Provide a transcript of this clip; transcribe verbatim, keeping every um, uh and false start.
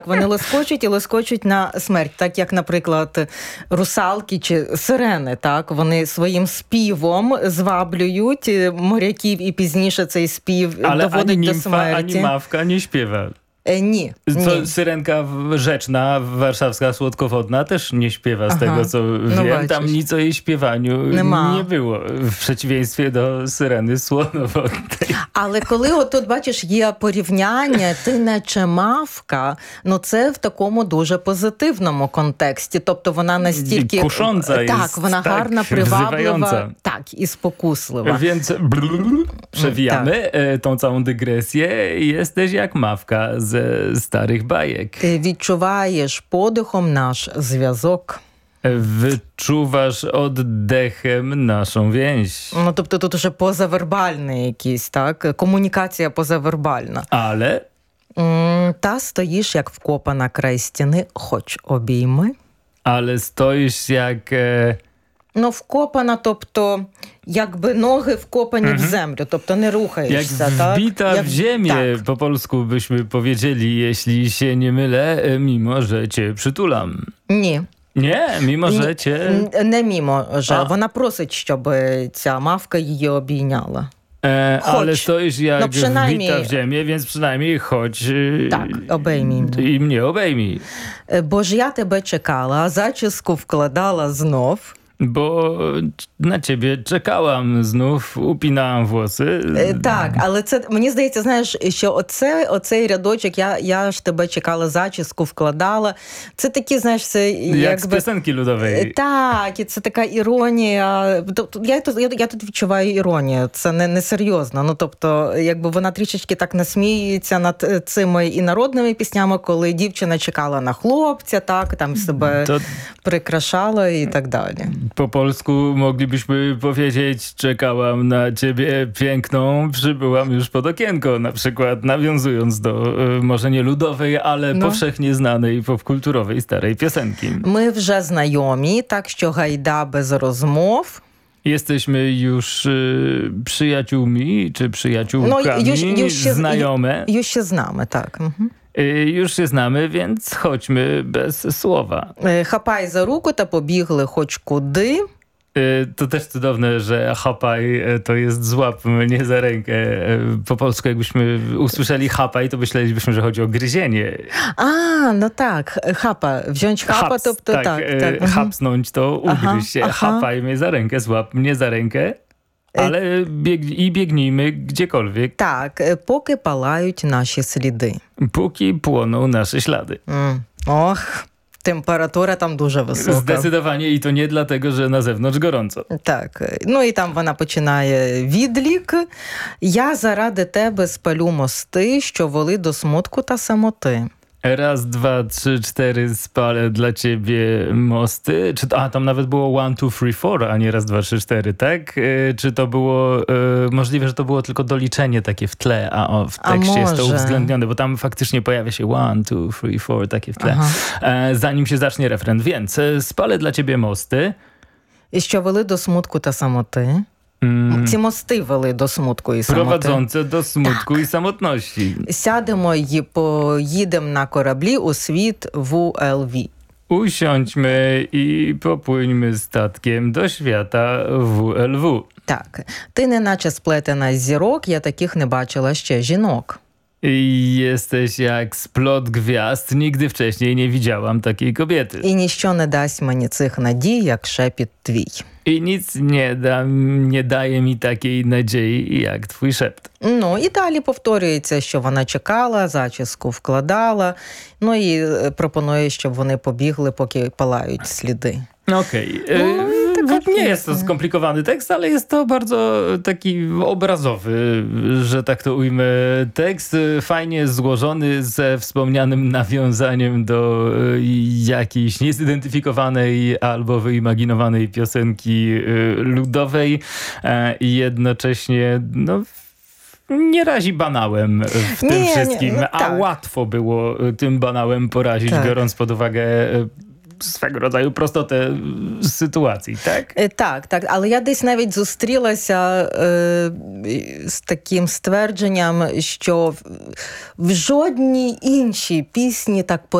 Вони лоскочуть і лоскочуть на смерть, так як, наприклад, русалки чи сирени, так? Вони своїм співом зваблюють моряків і пізніше цей спів Ale доводить ani до nimfa, смерті. ani mawka nie śpiewa. Е, ні, Co, ні. syrenka rzeczna, warszawska, słodkowodna też nie śpiewa, z Aha. tego co No wiem. Tam baczysz. nic o jej śpiewaniu Nie ma. nie było, w przeciwieństwie do syreny słonowodnej. Але коли отут, бачиш, є порівняння, ти наче мавка, ну це в такому дуже позитивному контексті. Тобто вона настільки... Kusząca так, jest, вона tak, гарна, приваблива, wzywająca. так, і спокуслива. Więc brrr, przewijamy Tak. e, tą całą dygresję. Jesteś jak mawka ze starych bajek. Ти відчуваєш подихом наш зв'язок. Wyczuwasz oddechem naszą więź. Ну, тобто тут уже позавербальний якийсь, так? Комунікація позавербальна. Ale М, Та стоїш, як вкопана край стіни, хоч обійми. ale stoisz jak... E, Ну, вкопана, тобто, якби ноги вкопані в землю, тобто не Jak рухаєшся, так? wbita Як- w ziemię, Так. po polsku byśmy powiedzieli, jeśli się nie mylę, e, mimo że cię przytulam. Ні. Nie, mimo Ні, że cię... н- Не мімо вже. А. Вона просить, щоб ця мавка її обійняла. E, ale Chodź. stoisz jak No przynajmniej- wbita w ziemię, więc przynajmniej chodź e, Так, обіймій мене. i mnie obejmij. Е, Бо ж я тебе чекала, а зачіску вкладала знов. Bo na ciebie czekałam znów, upinałam włosy. Е, Так, але це, мені здається, знаєш, що оце, оцей рядочок, я, я ж тебе чекала, зачіску вкладала. Це такі, знаєш, це Jak z якби... piosenki Е, ludowej. Так, і це така іронія. Тобто, я, тут- я, я тут відчуваю іронію, це не, не серйозно. Ну, тобто, якби вона трішечки так насміюється над е, цими і народними піснями, коли дівчина чекала на хлопця, так, там себе To прикрашала і так далі. po polsku moglibyśmy powiedzieć: czekałam na ciebie piękną, przybyłam już pod okienko, na przykład, nawiązując do y, może nie ludowej, ale No. powszechnie znanej popkulturowej starej piosenki. Ми вже знайомі, так що гайда без розмов. Jesteśmy już y, przyjaciółmi czy przyjaciółkami, No, już- już się- znajome. І ще з нами, так. Угу. Y, już się znamy, więc chodźmy bez słowa. Е, Хапай за руку та побігли хоч куди. Y, To też cudowne, że chapaj y, to jest złap mnie za rękę. Y, Po polsku jakbyśmy usłyszeli chapaj, to myślelibyśmy, że chodzi o gryzienie. А, ну так, хапа, wziąć хапа, Haps, тобто tak, так. y, так. Мгм. Hapsnąć to Aha, ugryźć się. aha. Chapaj mnie za rękę, złap mnie za rękę, ale bieg i biegnijmy gdziekolwiek, Так, е, поки палають наші сліди. póki płoną nasze ślady. М, Ох, температура там дуже висока. Zdecydowanie i to nie dlatego, że na zewnątrz gorąco. Так, е, ну і там вона починає відлік. Я заради тебе спалю мости, що вели до смутку та самоти. Raz, dwa, trzy, cztery, spalę dla ciebie mosty. Czy to, a, tam nawet było one, two, three, four, a nie raz, dwa, trzy, cztery, tak? E, czy to było, e, możliwe, że to było tylko doliczenie takie w tle, a o, w A tekście jest to może. uwzględnione, bo tam faktycznie pojawia się one, two, three, four, takie w tle. Ага. E, zanim się zacznie refren. Więc e, spalę dla ciebie mosty. І що вели до смутку та самоти. Mm, Ці мости вели до смутку і самоти. prowadzące do smutku i samotności. Сядемо і поїдемо на кораблі у світ в ел ві. Usiądźmy i popłyńmy statkiem do świata W L W. Так, ти неначе сплетена з зірок, я таких не бачила ще жінок. I jesteś jak splot gwiazd. Nigdy wcześniej nie widziałam takiej kobiety. І ніщо не дасть мені цих надій, як шепіт твій. I nic nie da, nie daje mi takiej nadziei jak twój szept. Ну, і далі повторюється, що вона чекала, зачіску вкладала, ну і е, пропонує, щоб вони побігли, поки палають сліди. Okej. No i E, taka Nie jest to piękna. skomplikowany tekst, ale jest to bardzo taki obrazowy, że tak to ujmę, tekst. e, Fajnie złożony ze wspomnianym nawiązaniem do e, jakiejś niezidentyfikowanej albo wyimaginowanej piosenki e, ludowej e, i jednocześnie no, nie razi banałem w tym Nie, nie, wszystkim, no a tak. łatwo było e, tym banałem porazić, Tak. biorąc pod uwagę e, swego rodzaju prostotę sytuacji, tak? Так, так. Але я десь навіть зустрілася е, з таким ствердженням, що в жодній іншій пісні так